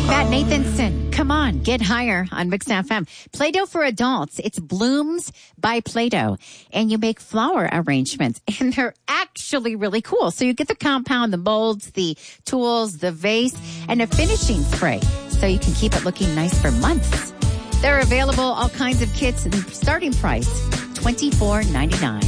Matt Nathanson, come on, get higher on Mix FM. Play-Doh for adults. It's Blooms by Play-Doh. And you make flower arrangements. And they're actually really cool. So you get the compound, the molds, the tools, the vase, and a finishing spray. So you can keep it looking nice for months. They're available, all kinds of kits, and starting price, $24.99.